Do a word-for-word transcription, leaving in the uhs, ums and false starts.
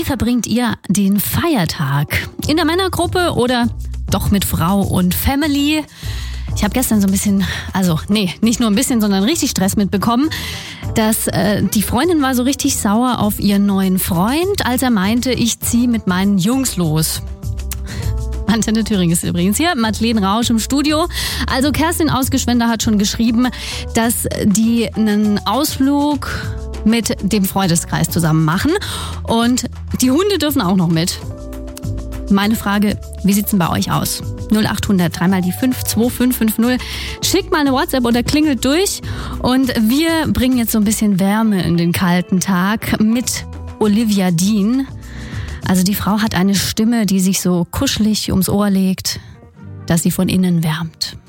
verbringt ihr den Feiertag? In der Männergruppe oder doch mit Frau und Family? Ich habe gestern so ein bisschen, also nee, nicht nur ein bisschen, sondern richtig Stress mitbekommen, dass äh, die Freundin war so richtig sauer auf ihren neuen Freund, als er meinte, ich ziehe mit meinen Jungs los. Antenne Thüringen ist übrigens hier, Madeleine Rausch im Studio. Also Kerstin Ausgeschwender hat schon geschrieben, dass die einen Ausflug mit dem Freundeskreis zusammen machen und die Hunde dürfen auch noch mit. Meine Frage, wie sieht's denn bei euch aus? null acht hundert, dreimal die fünf, zwei fünf fünf null. Schickt mal eine WhatsApp oder klingelt durch und wir bringen jetzt so ein bisschen Wärme in den kalten Tag mit Olivia Dean. Also die Frau hat eine Stimme, die sich so kuschelig ums Ohr legt, dass sie von innen wärmt.